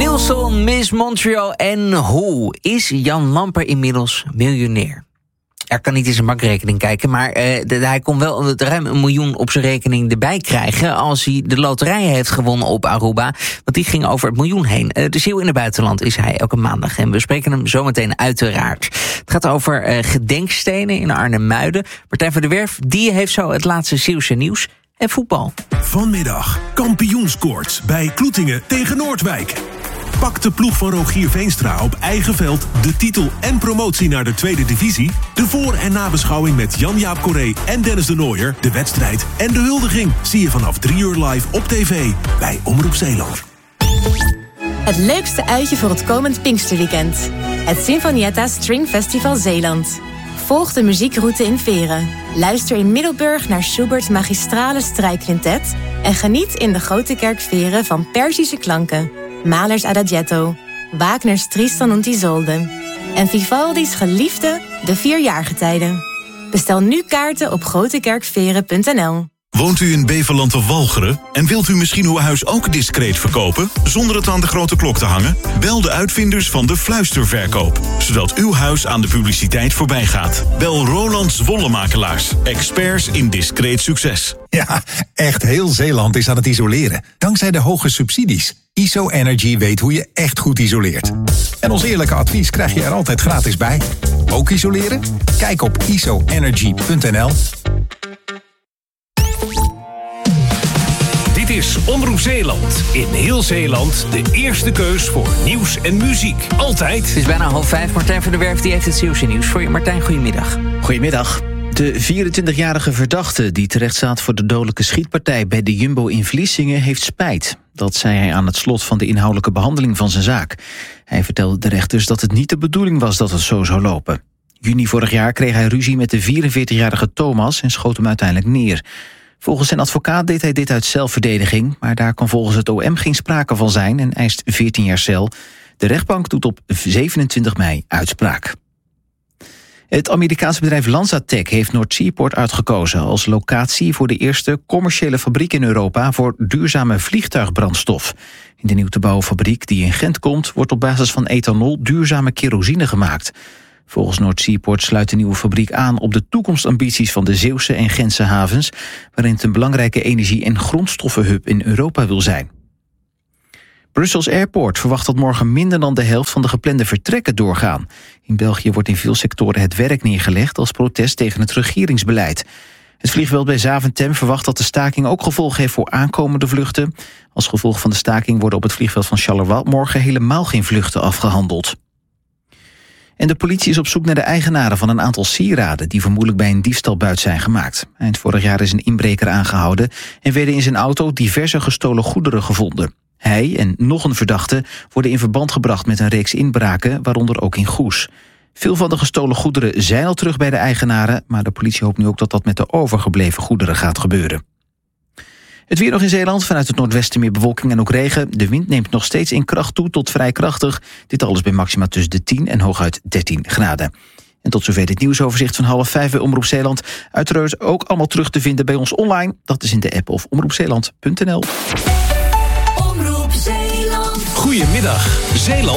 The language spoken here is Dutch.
Nilsson, Miss Montreal en hoe is Jan Lamper inmiddels miljonair? Er kan niet in zijn bankrekening kijken, maar hij kon wel ruim 1 miljoen op zijn rekening erbij krijgen als hij de loterij heeft gewonnen op Aruba. Want die ging over het miljoen heen. De ziel in het buitenland is hij elke maandag en we spreken hem zometeen uiteraard. Het gaat over gedenkstenen in Arnhem-Muiden. Martijn van der Werf, die heeft zo het laatste Zeeuwse nieuws en voetbal. Vanmiddag kampioenskoorts bij Kloetingen tegen Noordwijk. Pakt de ploeg van Rogier Veenstra op eigen veld de titel en promotie naar de tweede divisie? De voor- en nabeschouwing met Jan-Jaap Corré en Dennis de Nooijer, de wedstrijd en de huldiging zie je vanaf 3 uur live op tv bij Omroep Zeeland. Het leukste uitje voor het komend Pinksterweekend. Het Sinfonietta String Festival Zeeland. Volg de muziekroute in Veren. Luister in Middelburg naar Schubert's magistrale strijkquintet en geniet in de Grote Kerk Veren van Perzische klanken, Mahlers Adagietto, Wagner's Tristan und Isolde en Vivaldi's geliefde De 4 jaargetijden. Bestel nu kaarten op grotekerkveren.nl. Woont u in Beverland of Walcheren en wilt u misschien uw huis ook discreet verkopen zonder het aan de grote klok te hangen? Bel de uitvinders van de fluisterverkoop, zodat uw huis aan de publiciteit voorbij gaat. Bel Roland Zwollemakelaars, experts in discreet succes. Ja, echt heel Zeeland is aan het isoleren, dankzij de hoge subsidies. ISO Energy weet hoe je echt goed isoleert. En ons eerlijke advies krijg je er altijd gratis bij. Ook isoleren? Kijk op isoenergy.nl. Dit is Omroep Zeeland. In heel Zeeland de eerste keus voor nieuws en muziek. Altijd. Het is bijna 4:30. Martijn van der Werf die heeft het Zeeuwse nieuws voor je. Martijn, goedemiddag. Goedemiddag. De 24-jarige verdachte die terecht staat voor de dodelijke schietpartij bij de Jumbo in Vlissingen heeft spijt. Dat zei hij aan het slot van de inhoudelijke behandeling van zijn zaak. Hij vertelde de rechters dat het niet de bedoeling was dat het zo zou lopen. Juni vorig jaar kreeg hij ruzie met de 44-jarige Thomas en schoot hem uiteindelijk neer. Volgens zijn advocaat deed hij dit uit zelfverdediging, maar daar kan volgens het OM geen sprake van zijn en eist 14 jaar cel. De rechtbank doet op 27 mei uitspraak. Het Amerikaanse bedrijf LanzaTech heeft North Seaport uitgekozen als locatie voor de eerste commerciële fabriek in Europa voor duurzame vliegtuigbrandstof. In de nieuw te bouwen fabriek die in Gent komt, wordt op basis van ethanol duurzame kerosine gemaakt. Volgens North Seaport sluit de nieuwe fabriek aan op de toekomstambities van de Zeeuwse en Gentse havens, waarin het een belangrijke energie- en grondstoffenhub in Europa wil zijn. Brussels Airport verwacht dat morgen minder dan de helft van de geplande vertrekken doorgaan. In België wordt in veel sectoren het werk neergelegd als protest tegen het regeringsbeleid. Het vliegveld bij Zaventem verwacht dat de staking ook gevolgen heeft voor aankomende vluchten. Als gevolg van de staking worden op het vliegveld van Charleroi morgen helemaal geen vluchten afgehandeld. En de politie is op zoek naar de eigenaren van een aantal sieraden die vermoedelijk bij een diefstalbuit zijn gemaakt. Eind vorig jaar is een inbreker aangehouden en werden in zijn auto diverse gestolen goederen gevonden. Hij en nog een verdachte worden in verband gebracht met een reeks inbraken, waaronder ook in Goes. Veel van de gestolen goederen zijn al terug bij de eigenaren, maar de politie hoopt nu ook dat dat met de overgebleven goederen gaat gebeuren. Het weer nog in Zeeland, vanuit het noordwesten meer bewolking en ook regen. De wind neemt nog steeds in kracht toe tot vrij krachtig. Dit alles bij maxima tussen de 10 en hooguit 13 graden. En tot zover dit nieuwsoverzicht van 4:30 bij Omroep Zeeland. Uiteraard ook allemaal terug te vinden bij ons online. Dat is in de app of omroepzeeland.nl. Goedemiddag, Zeeland.